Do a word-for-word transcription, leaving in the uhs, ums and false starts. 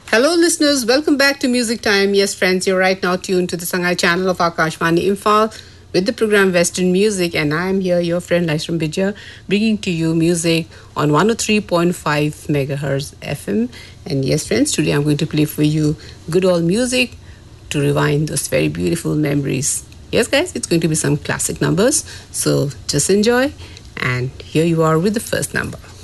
Hello, listeners. Welcome back to Music Time. Yes, friends, you're right now tuned to the Sangai channel of Akashvani Imphal with the program Western Music, and I'm here, your friend Laishram Bijja, bringing to you music on one oh three point five megahertz F M. And yes, friends, today I'm going to play for you good old music to rewind those very beautiful memories. Yes, guys, it's going to be some classic numbers, so just enjoy. And here you are with the first number.